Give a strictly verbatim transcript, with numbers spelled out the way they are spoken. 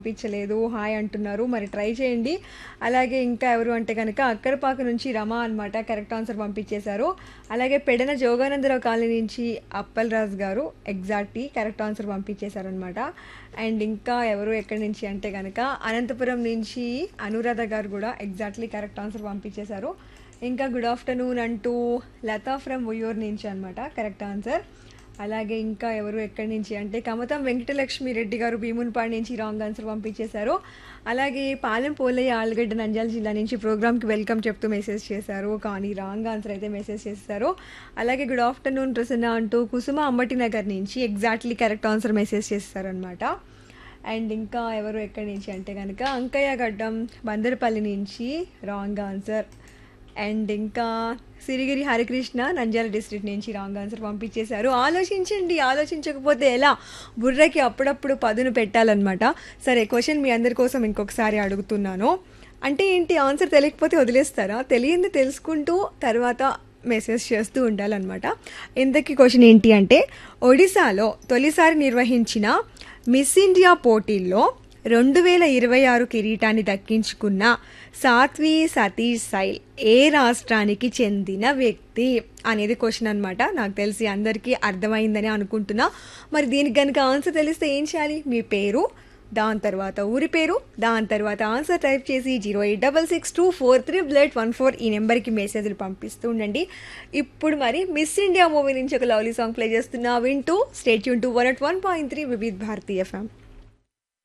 పంపించలేదు. హాయ్ అంటున్నారు. మరి ట్రై చేయండి. అలాగే ఇంకా ఎవరు అంటే గనక అక్కరపాక నుంచి రమ అనమాట. కరెక్ట్ ఆన్సర్ పంపించేశారు. అలాగే పెడన జోగానందరావు కాలనీ నుంచి అప్పలరాజు గారు ఎగ్జాక్ట్‌లీ కరెక్ట్ ఆన్సర్ పంపించేశారనమాట. అండ్ ఇంకా ఎవరు ఎక్కడి నుంచి అంటే గనక అనంతపురం నుంచి అనురాధ గారు కూడా ఎగ్జాక్ట్‌లీ కరెక్ట్ ఆన్సర్ పంపించేశారు. ఇంకా గుడ్ ఆఫ్టర్‌నూన్ అంటూ లతా ఫ్రమ్ ఉయ్యూరు నుంచి అనమాట కరెక్ట్ ఆన్సర్. అలాగే ఇంకా ఎవరు ఎక్కడి నుంచి అంటే కమతం వెంకటలక్ష్మి రెడ్డి గారు భీమునిపాడు నుంచి రాంగ్ ఆన్సర్ పంపించేశారు. అలాగే పాలెం పోలయ్య ఆలగడ్డ నంద్యాల జిల్లా నుంచి ప్రోగ్రామ్కి వెల్కమ్ చెప్తూ మెసేజ్ చేశారు. కానీ రాంగ్ ఆన్సర్ అయితే మెసేజ్ చేశారు. అలాగే గుడ్ ఆఫ్టర్నూన్ ప్రసన్న అంటూ కుసుమ అంబటి నగర్ నుంచి ఎగ్జాక్ట్లీ కరెక్ట్ ఆన్సర్ మెసేజ్ చేస్తారనమాట. అండ్ ఇంకా ఎవరు ఎక్కడి నుంచి అంటే కనుక అంకయ్య గడ్డం బందరపల్లి నుంచి రాంగ్ ఆన్సర్. అండ్ ఇంకా సిరిగిరి హరికృష్ణ నంద్యాల డిస్ట్రిక్ట్ నుంచి రాంగ్ ఆన్సర్ పంపించేశారు. ఆలోచించండి, ఆలోచించకపోతే ఎలా, బుర్రకి అప్పుడప్పుడు పదును పెట్టాలన్నమాట. సరే, క్వశ్చన్ మీ అందరి కోసం ఇంకొకసారి అడుగుతున్నాను. అంటే ఏంటి, ఆన్సర్ తెలియకపోతే వదిలేస్తారా? తెలియంది తెలుసుకుంటూ తర్వాత మెసేజ్ చేస్తూ ఉండాలన్నమాట. ఇంతకీ క్వశ్చన్ ఏంటి అంటే, ఒడిశాలో తొలిసారి నిర్వహించిన మిస్ ఇండియా పోటీల్లో రెండు వేల ఇరవై ఆరు కిరీటాన్ని దక్కించుకున్న సాత్వి సతీష్ సైల్ ఏ రాష్ట్రానికి చెందిన వ్యక్తి అనేది క్వశ్చన్ అనమాట. నాకు తెలిసి అందరికీ అర్థమైందని అనుకుంటున్నా. మరి దీనికి కనుక ఆన్సర్ తెలిస్తే ఏం చేయాలి? మీ పేరు, దాని తర్వాత ఊరి పేరు, దాని తర్వాత ఆన్సర్ టైప్ చేసి zero eight double six two four three బ్లెట్ one four ఈ నెంబర్కి మెసేజ్లు పంపిస్తూ ఉండండి. ఇప్పుడు మరి మిస్ ఇండియా మూవీ నుంచి ఒక లవ్లీ సాంగ్ ప్లే చేస్తున్నా. వింటూ state tune to one at one point three Vividh Bharati FM.